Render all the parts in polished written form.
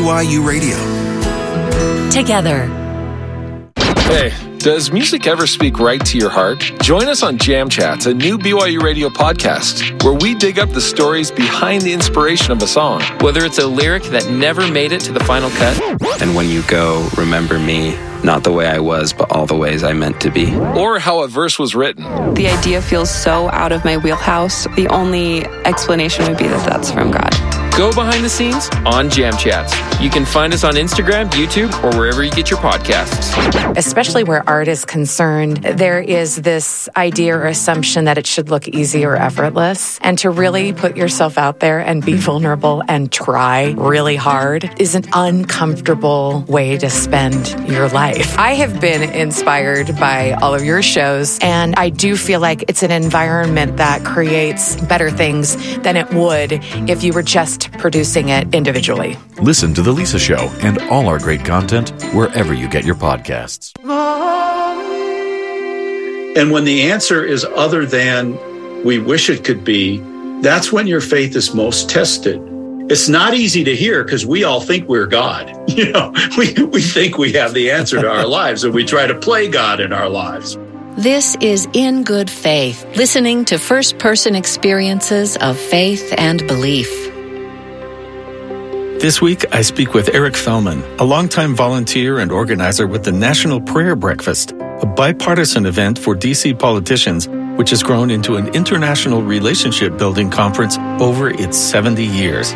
BYU Radio. Together. Hey, does music ever speak right to your heart? Join us on Jam Chats, a new BYU Radio podcast, where we dig up the stories behind the inspiration of a song. Whether it's a lyric that never made it to the final cut. And when you go, remember me, not the way I was, but all the ways I meant to be. Or how a verse was written. The idea feels so out of my wheelhouse. The only explanation would be that that's from God. Go behind the scenes on Jam Chats. You can find us on Instagram, YouTube, or wherever you get your podcasts. Especially where art is concerned, there is this idea or assumption that it should look easy or effortless. And to really put yourself out there and be vulnerable and try really hard is an uncomfortable way to spend your life. I have been inspired by all of your shows, and I do feel like it's an environment that creates better things than it would if you were just producing it individually. Listen to The Lisa Show and all our great content wherever you get your podcasts. And when the answer is other than we wish it could be, that's when your faith is most tested. It's not easy to hear because we all think we're God. You know, we think we have the answer to our lives, and we try to play God in our lives. This is In Good Faith, listening to first-person experiences of faith and belief. This week, I speak with Eric Fellman, a longtime volunteer and organizer with the National Prayer Breakfast, a bipartisan event for D.C. politicians, which has grown into an international relationship-building conference over its 70 years.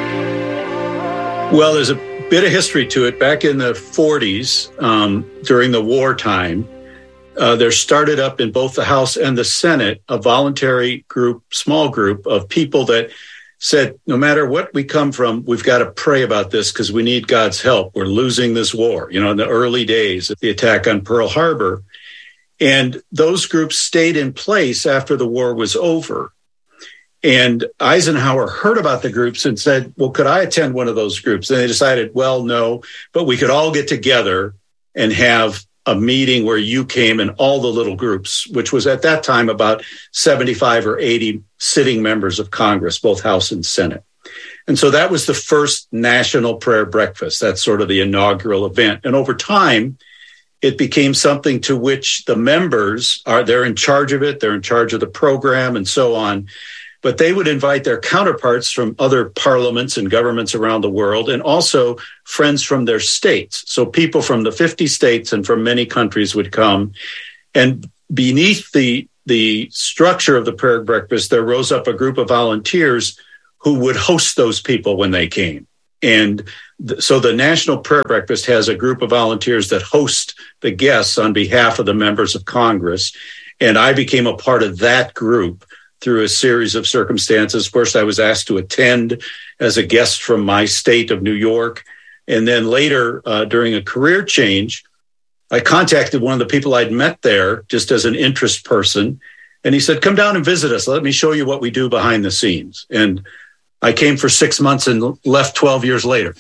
Well, there's a bit of history to it. Back in the 40s, during the wartime, there started up in both the House and the Senate a voluntary group, small group of people that said, no matter what we come from, we've got to pray about this because we need God's help. We're losing this war, you know, in the early days of the attack on Pearl Harbor. And those groups stayed in place after the war was over. And Eisenhower heard about the groups and said, well, could I attend one of those groups? And they decided, well, no, but we could all get together and have a meeting where you came and all the little groups, which was at that time about 75 or 80 sitting members of Congress, both House and Senate. And so that was the first National Prayer Breakfast. That's sort of the inaugural event. And over time, it became something to which the members they're in charge of it. They're in charge of the program and so on. But they would invite their counterparts from other parliaments and governments around the world, and also friends from their states. So people from the 50 states and from many countries would come. And beneath the structure of the prayer breakfast, there rose up a group of volunteers who would host those people when they came. And so the National Prayer Breakfast has a group of volunteers that host the guests on behalf of the members of Congress. And I became a part of that group through a series of circumstances. First, I was asked to attend as a guest from my state of New York. And then later, during a career change, I contacted one of the people I'd met there just as an interest person. And he said, come down and visit us. Let me show you what we do behind the scenes. And I came for 6 months and left 12 years later.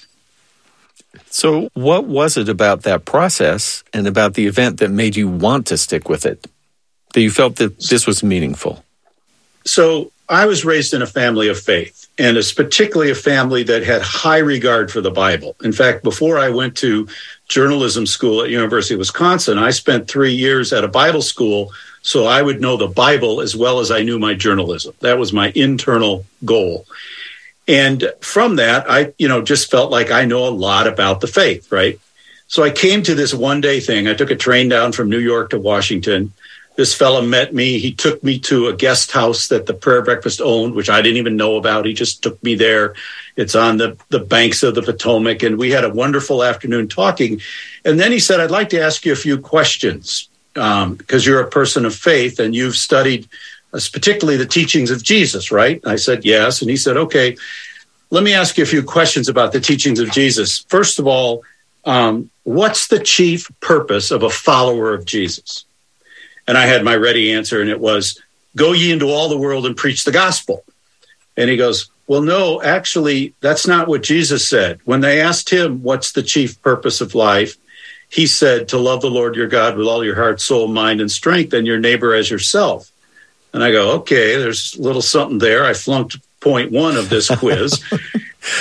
So what was it about that process and about the event that made you want to stick with it, that you felt that this was meaningful? So I was raised in a family of faith, and it's particularly a family that had high regard for the Bible. In fact, before I went to journalism school at University of Wisconsin, I spent 3 years at a Bible school so I would know the Bible as well as I knew my journalism. That was my internal goal. And from that, I, just felt like I know a lot about the faith, right? So I came to this one-day thing. I took a train down from New York to Washington. This fella met me. He took me to a guest house that the prayer breakfast owned, which I didn't even know about. He just took me there. It's on the banks of the Potomac. And we had a wonderful afternoon talking. And then he said, I'd like to ask you a few questions because you're a person of faith and you've studied particularly the teachings of Jesus, right? I said, yes. And he said, okay, let me ask you a few questions about the teachings of Jesus. First of all, what's the chief purpose of a follower of Jesus? And I had my ready answer, and it was, go ye into all the world and preach the gospel. And he goes, well, no, actually, that's not what Jesus said. When they asked him, what's the chief purpose of life? He said, to love the Lord your God with all your heart, soul, mind, and strength, and your neighbor as yourself. And I go, okay, there's a little something there. I flunked point one of this quiz.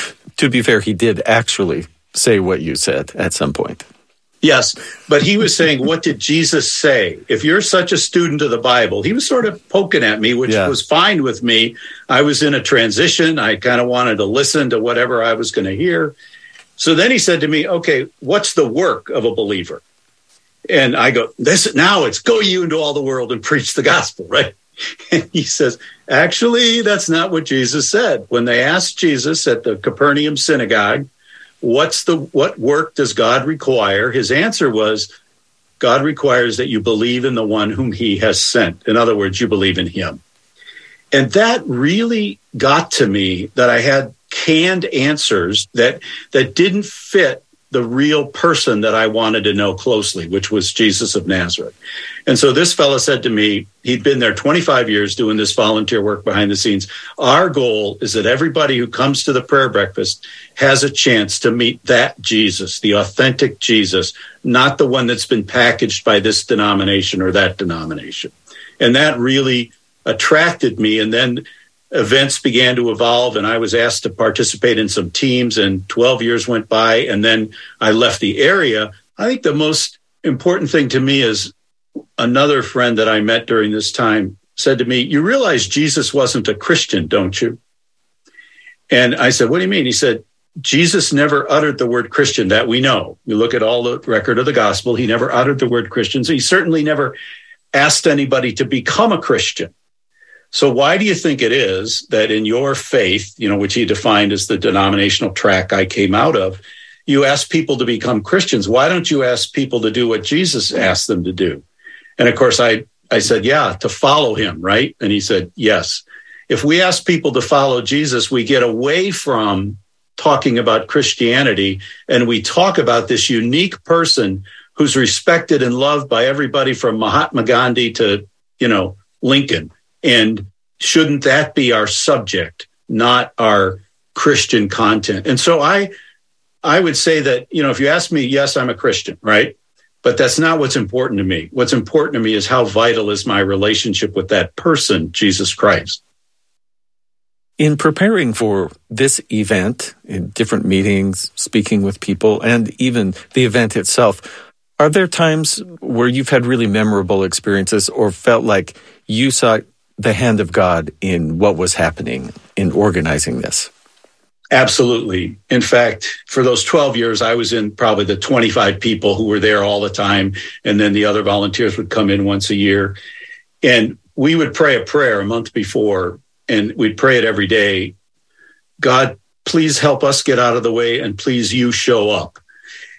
To be fair, he did actually say what you said at some point. Yes, but he was saying, what did Jesus say? If you're such a student of the Bible, he was sort of poking at me, which was fine with me. I was in a transition. I kind of wanted to listen to whatever I was going to hear. So then he said to me, okay, what's the work of a believer? And I go, now it's go you into all the world and preach the gospel, right? And he says, actually, that's not what Jesus said. When they asked Jesus at the Capernaum synagogue, what work does God require? His answer was, God requires that you believe in the one whom he has sent. In other words, you believe in him. And that really got to me, that I had canned answers that didn't fit the real person that I wanted to know closely, which was Jesus of Nazareth. And so this fellow said to me, he'd been there 25 years doing this volunteer work behind the scenes. Our goal is that everybody who comes to the prayer breakfast has a chance to meet that Jesus, the authentic Jesus, not the one that's been packaged by this denomination or that denomination. And that really attracted me. And then events began to evolve, and I was asked to participate in some teams, and 12 years went by, and then I left the area. I think the most important thing to me is another friend that I met during this time said to me, you realize Jesus wasn't a Christian, don't you? And I said, what do you mean? He said, Jesus never uttered the word Christian, that we know. You look at all the record of the gospel, he never uttered the word Christian. So he certainly never asked anybody to become a Christian. So why do you think it is that in your faith, which he defined as the denominational track I came out of, you ask people to become Christians? Why don't you ask people to do what Jesus asked them to do? And of course, I said, to follow him, right? And he said, yes. If we ask people to follow Jesus, we get away from talking about Christianity, and we talk about this unique person who's respected and loved by everybody from Mahatma Gandhi to, Lincoln. And shouldn't that be our subject, not our Christian content? And so I would say that, if you ask me, yes, I'm a Christian, right? But that's not what's important to me. What's important to me is how vital is my relationship with that person, Jesus Christ. In preparing for this event, in different meetings, speaking with people, and even the event itself, are there times where you've had really memorable experiences or felt like you saw the hand of God in what was happening in organizing this? Absolutely. In fact, for those 12 years, I was in probably the 25 people who were there all the time. And then the other volunteers would come in once a year. And we would pray a prayer a month before, and we'd pray it every day. God, please help us get out of the way, and please you show up.